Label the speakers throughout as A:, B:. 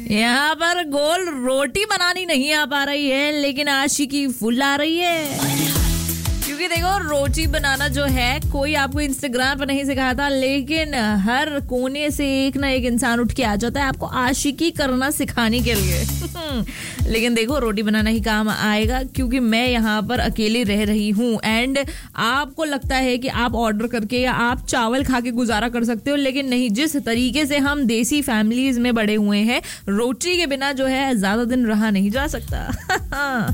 A: यहाँ पर गोल रोटी बनानी नहीं आ पा रही है, लेकिन आशिकी फुल आ रही है। क्योंकि देखो, रोटी बनाना जो है कोई आपको इंस्टाग्राम पर नहीं सिखाता, लेकिन हर कोने से एक ना एक इंसान उठ के आ जाता है आपको आशिकी करना सिखाने के लिए। लेकिन देखो, रोटी बनाना ही काम आएगा, क्योंकि मैं यहाँ पर अकेले रह रही हूँ। एंड आपको लगता है कि आप ऑर्डर करके या आप चावल खा के गुजारा कर सकते हो, लेकिन नहीं। जिस तरीके से हम देसी फैमिलीज में बड़े हुए हैं, रोटी के बिना जो है ज्यादा दिन रहा नहीं जा सकता।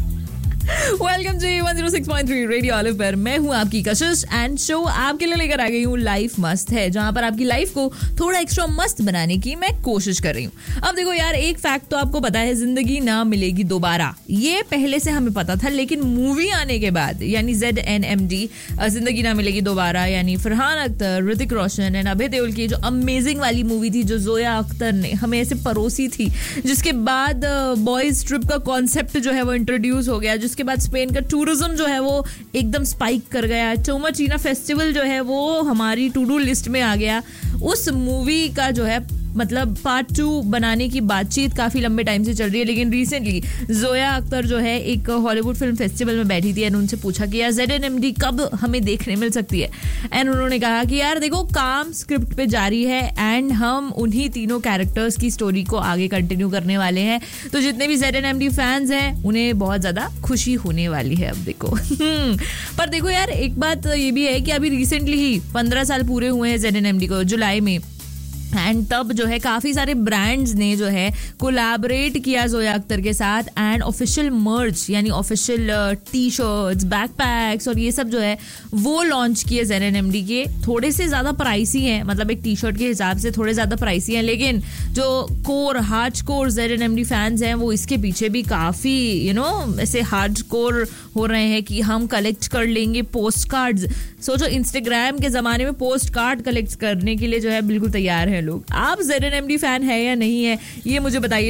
A: वेलकम टू 106.3 रेडियो ऑलिव पर मैं हूं आपकी कशिश एंड शो आपके लिए लेकर आ गई हूं लाइफ मस्त है, जहां पर आपकी लाइफ को थोड़ा एक्स्ट्रा मस्त बनाने की मैं कोशिश कर रही हूं। अब देखो यार, एक फैक्ट तो आपको पता है, जिंदगी ना मिलेगी दोबारा। ये पहले से हमें पता था, लेकिन मूवी आने के बाद, यानी ZNMD जिंदगी ना मिलेगी दोबारा, यानी फरहान अख्तर, ऋतिक रोशन एंड अभय देओल की जो अमेजिंग वाली मूवी थी, जो जोया अख्तर ने हमें ऐसे परोसी थी, जिसके बाद बॉयज ट्रिप का कॉन्सेप्ट जो है वो इंट्रोड्यूस हो गया, उसके बाद स्पेन का टूरिज्म जो है वो एकदम स्पाइक कर गया, टोमाचीना फेस्टिवल जो है वो हमारी टू डू लिस्ट में आ गया। उस मूवी का जो है मतलब पार्ट 2 बनाने की बातचीत काफी लंबे टाइम से चल रही है, लेकिन रिसेंटली जोया अख्तर जो है एक हॉलीवुड फिल्म फेस्टिवल में बैठी थी एंड उनसे पूछा कि यार ZNMD कब हमें देखने मिल सकती है। एंड उन्होंने कहा कि यार देखो, काम स्क्रिप्ट पे जारी है एंड हम उन्हीं तीनों कैरेक्टर्स की स्टोरी को आगे कंटिन्यू करने वाले हैं। तो जितने भी ZNMD फैंस हैं उन्हें बहुत ज्यादा खुशी होने वाली है। अब देखो पर देखो यार, एक बात ये भी है कि अभी रिसेंटली ही 15 साल पूरे हुए हैं ZNMD को, जुलाई में। एंड तब जो है काफी सारे ब्रांड्स ने जो है कोलैबोरेट किया जोया अख्तर के साथ एंड ऑफिशियल मर्च, यानी ऑफिशियल टी शर्ट्स, बैकपैक्स और ये सब जो है वो लॉन्च किए ZNMD के। थोड़े से ज्यादा प्राइसी हैं, मतलब एक टी शर्ट के हिसाब से थोड़े ज्यादा प्राइसी हैं, लेकिन जो कोर हार्डकोर ZNMD फैंस हैं वो इसके पीछे भी काफी ऐसे हार्डकोर हो रहे हैं कि हम कलेक्ट कर लेंगे पोस्ट कार्ड्स। सोचो, इंस्टाग्राम के जमाने में पोस्ट कार्ड कलेक्ट करने के लिए जो है बिल्कुल तैयार है लोग। आप ZNMD फैन है या नहीं है, ये मुझे बताइए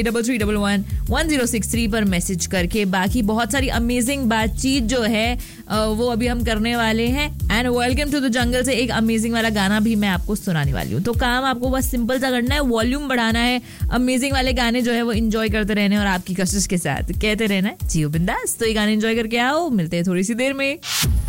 A: 33111063 पर मैसेज करके। बाकी बहुत सारी अमेजिंग बातचीत जो है वो अभी हम करने वाले हैं। And welcome to the jungle से एक अमेजिंग वाला गाना भी मैं आपको सुनाने वाली हूँ। तो काम आपको बस सिंपल सा करना है, वॉल्यूम बढ़ाना है, अमेजिंग वाले गाने जो है वो एंजॉय करते रहने और आपकी कशिश के साथ कहते रहना है जियो बिंदास। तो ये गाने एंजॉय करके आओ, मिलते हैं थोड़ी सी देर में।